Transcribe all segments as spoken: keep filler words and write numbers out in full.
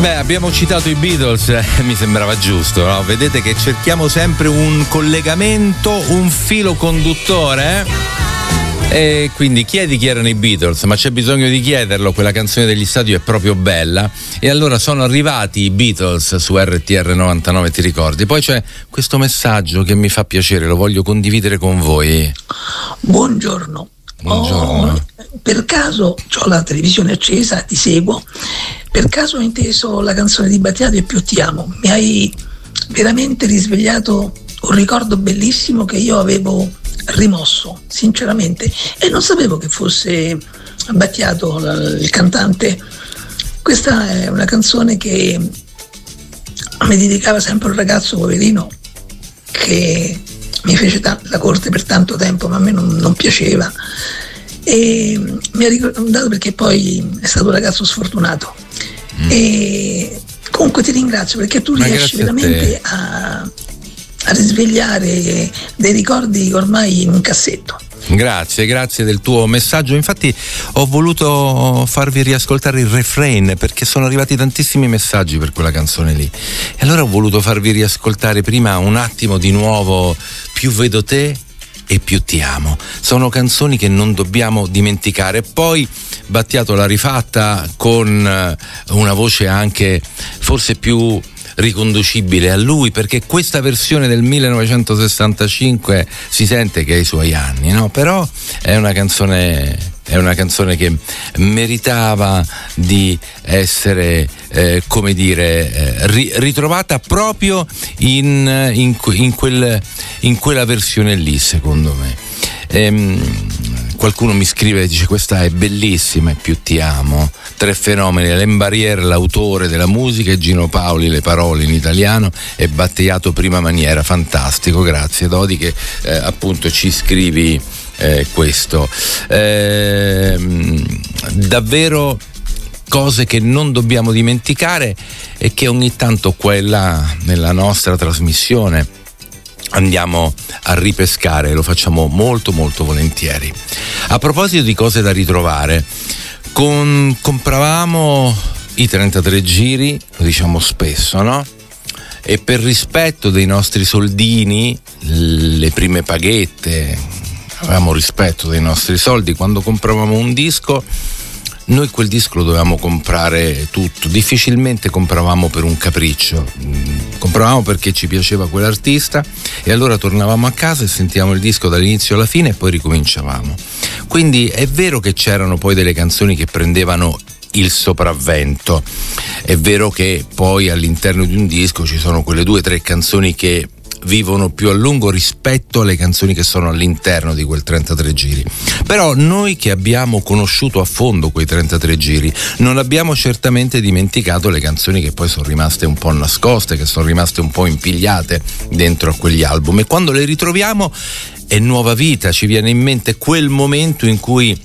Beh, abbiamo citato i Beatles, eh, mi sembrava giusto, no? Vedete che cerchiamo sempre un collegamento, un filo conduttore, eh? E quindi chiedi chi erano i Beatles, ma c'è bisogno di chiederlo, quella canzone degli stadio è proprio bella. E allora sono arrivati i Beatles su R T R novantanove, ti ricordi? Poi c'è questo messaggio che mi fa piacere, lo voglio condividere con voi. Buongiorno. Buongiorno. Oh, per caso ho la televisione accesa, ti seguo. Per caso ho inteso la canzone di Battiato e Più ti amo. Mi hai veramente risvegliato un ricordo bellissimo che io avevo rimosso, sinceramente, e non sapevo che fosse Battiato il cantante. Questa è una canzone che mi dedicava sempre un ragazzo poverino che mi fece ta- la corte per tanto tempo, ma a me non, non piaceva, e mi ha ricordato perché poi è stato un ragazzo sfortunato. Mm. E comunque ti ringrazio perché tu ma riesci veramente a, a risvegliare dei ricordi ormai in un cassetto. Grazie, grazie del tuo messaggio. Infatti ho voluto farvi riascoltare il refrain perché sono arrivati tantissimi messaggi per quella canzone lì, e allora ho voluto farvi riascoltare prima un attimo di nuovo Più vedo te e più ti amo. Sono canzoni che non dobbiamo dimenticare. Poi Battiato l'ha rifatta con una voce anche forse più riconducibile a lui, perché questa versione del millenovecentosessantacinque si sente che ha i suoi anni, no? Però è una canzone è una canzone che meritava di essere eh, come dire eh, ri- ritrovata proprio in, in, in, quel, in quella versione lì, secondo me. Ehm, qualcuno mi scrive e dice: questa è bellissima, e Più ti amo. Tre fenomeni: Alain Barrière, l'autore della musica, e Gino Paoli, le parole in italiano, e Battiato prima maniera. Fantastico, grazie Dodi che eh, appunto ci scrivi eh, questo. Eh, davvero cose che non dobbiamo dimenticare e che ogni tanto qua e là nella nostra trasmissione andiamo a ripescare, e lo facciamo molto molto volentieri. A proposito di cose da ritrovare, con, compravamo i trentatré giri, lo diciamo spesso, no? E per rispetto dei nostri soldini, le prime paghette, avevamo rispetto dei nostri soldi, quando compravamo un disco noi quel disco lo dovevamo comprare tutto, difficilmente compravamo per un capriccio, compravamo perché ci piaceva quell'artista, e allora tornavamo a casa e sentivamo il disco dall'inizio alla fine e poi ricominciavamo. Quindi è vero che c'erano poi delle canzoni che prendevano il sopravvento, è vero che poi all'interno di un disco ci sono quelle due o tre canzoni che vivono più a lungo rispetto alle canzoni che sono all'interno di quel trentatré giri. Però noi che abbiamo conosciuto a fondo quei trentatré giri non abbiamo certamente dimenticato le canzoni che poi sono rimaste un po' nascoste, che sono rimaste un po' impigliate dentro a quegli album, e quando le ritroviamo è nuova vita, ci viene in mente quel momento in cui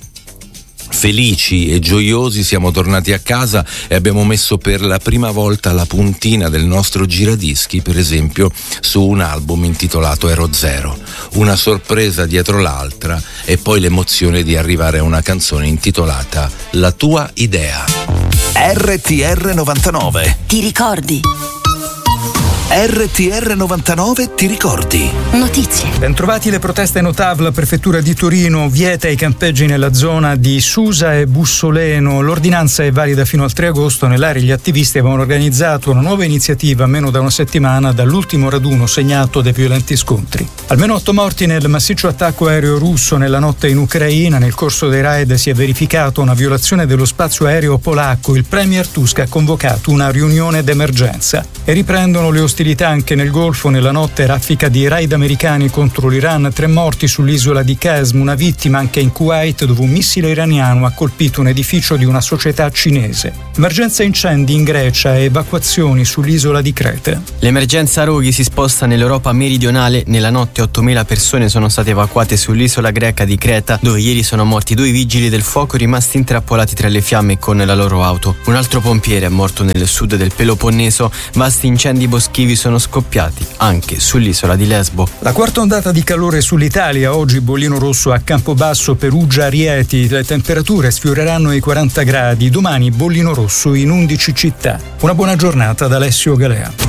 felici e gioiosi siamo tornati a casa e abbiamo messo per la prima volta la puntina del nostro giradischi, per esempio, su un album intitolato Ero Zero, una sorpresa dietro l'altra, e poi l'emozione di arrivare a una canzone intitolata La tua idea. R T R novantanove. Ti ricordi? R T R novantanove ti ricordi? Notizie. Bentrovati. Le proteste No T A V. La prefettura di Torino vieta i campeggi nella zona di Susa e Bussoleno. L'ordinanza è valida fino al tre agosto. Nell'area gli attivisti avevano organizzato una nuova iniziativa a meno da una settimana dall'ultimo raduno segnato dai violenti scontri. Almeno otto morti nel massiccio attacco aereo russo nella notte in Ucraina. Nel corso dei raid si è verificata una violazione dello spazio aereo polacco. Il premier Tusk ha convocato una riunione d'emergenza e riprendono le ostilità anche nel Golfo. Nella notte raffica di raid americani contro l'Iran, tre morti sull'isola di Qasm, una vittima anche in Kuwait dove un missile iraniano ha colpito un edificio di una società cinese. Emergenza incendi in Grecia e evacuazioni sull'isola di Creta. L'emergenza roghi si sposta nell'Europa meridionale. Nella notte ottomila persone sono state evacuate sull'isola greca di Creta, dove ieri sono morti due vigili del fuoco rimasti intrappolati tra le fiamme con la loro auto. Un altro pompiere è morto nel sud del Peloponneso. Vasti incendi boschivi estivi sono scoppiati anche sull'isola di Lesbo. La quarta ondata di calore sull'Italia, oggi bollino rosso a Campobasso, Perugia, Rieti, le temperature sfioreranno i quaranta gradi, domani bollino rosso in undici città. Una buona giornata da Alessio Galea.